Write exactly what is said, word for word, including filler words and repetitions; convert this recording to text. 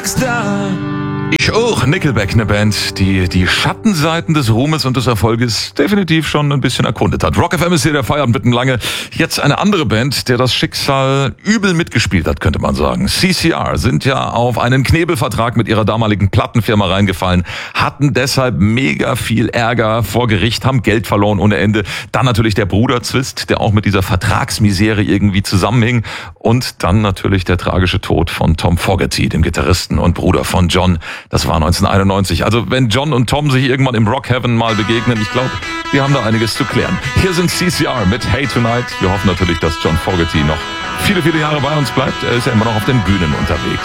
Rockstar. Ich auch, Nickelback, eine Band, die die Schattenseiten des Ruhmes und des Erfolges definitiv schon ein bisschen erkundet hat. Rock F M ist hier der Feierabend mitten lange. Jetzt eine andere Band, der das Schicksal übel mitgespielt hat, könnte man sagen. C C R sind ja auf einen Knebelvertrag mit ihrer damaligen Plattenfirma reingefallen, hatten deshalb mega viel Ärger vor Gericht, haben Geld verloren ohne Ende. Dann natürlich der Bruderzwist, der auch mit dieser Vertragsmisere irgendwie zusammenhing. Und dann natürlich der tragische Tod von Tom Fogerty, dem Gitarristen und Bruder von John. Das war neunzehnhunderteinundneunzig. Also wenn John und Tom sich irgendwann im Rock Heaven mal begegnen, ich glaube, wir haben da einiges zu klären. Hier sind C C R mit Hey Tonight. Wir hoffen natürlich, dass John Fogerty noch viele, viele Jahre bei uns bleibt. Er ist ja immer noch auf den Bühnen unterwegs.